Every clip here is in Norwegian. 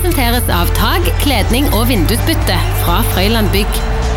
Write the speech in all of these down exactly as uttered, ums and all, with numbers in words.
presenteres av tag, kledning og vindusbytte fra Frøyland Bygg.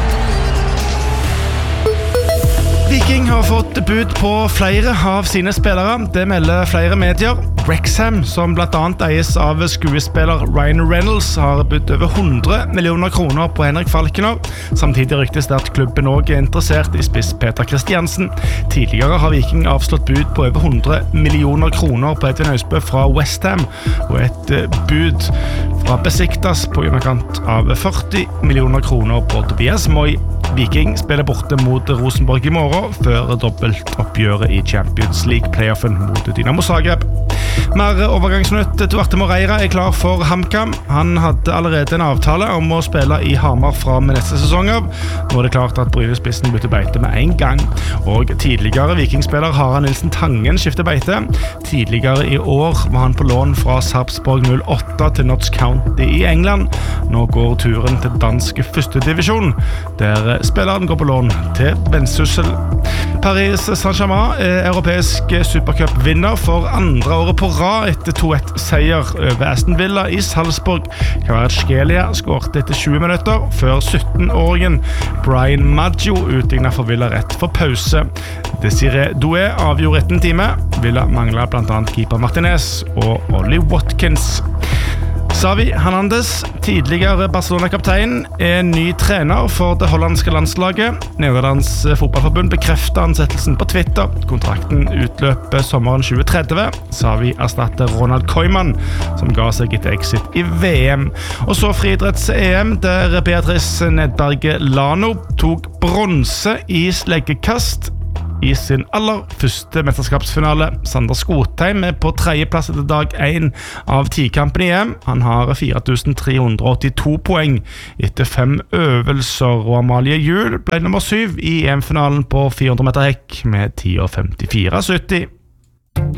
Viking har fått bud på flere av sine spillere. Det melder flere medier. Wrexham, som blant annet eies av skuespiller Ryan Reynolds, har budt over hundre millioner kroner på Henrik Falkner. Samtidig ryktes det at klubben også er interessert i spiss Peter Christiansen. Tidligere har Viking avslått bud på over hundre millioner kroner på Edvin Høisbø fra West Ham, og et bud fra Besiktas på underkant av førti millioner kroner på Tobias Moy. Viking spiller borte mot Rosenborg i morgen, før dobbeltoppgjøret i Champions League-playoffen mot Dynamo Zagreb. Mer overgangsnytt til Arte Moreira er klar for HamKam. Han hadde allerede en avtale om å spille i Hamar fra med neste sesong av. Nå er det klart at Brynespissen bytter beite med en gang. Og tidligere vikingspiller Harald Nilsen Tangen skifter beite. Tidligere i år var han på lån fra Sarpsborg null åtte til Notts County i England. Nå går turen til danske første divisjon, der spilleren går på lån til Vendsyssel. Paris Saint-Germain er europeisk supercup-vinner for andre året på rad etter to ett seier over Aston Villa i Salzburg. Kvaratskhelia skårte etter tjue minutter før sytten-åringen Brian Maggio utlignet for Villa rett for pause. Desiree Doué avgjorde etter en time. Villa manglet blant annet keeper Martinez og Ollie Watkins. Xavi Hernandez, tidligere Barcelona-kaptein, er ny trener for det hollandske landslaget. Nederlands fotballforbund bekrefter ansettelsen på Twitter. Kontrakten utløper sommeren tjue tretti. Xavi erstatter Ronald Koeman, som ga seg etter exit i V M. Og så friidretts-E M, der Beatrice Nedberge Lano tok bronse i sleggekast i sin aller første mesterskapsfinale. Sander Skotheim er på tredjeplass etter dag én av tikampen i E M. Han har fire tusen tre hundre og åttito poeng etter fem øvelser, og Amalie Juhl ble nummer syv i E M-finalen på fire hundre meter hekk med ti femtifire sytti.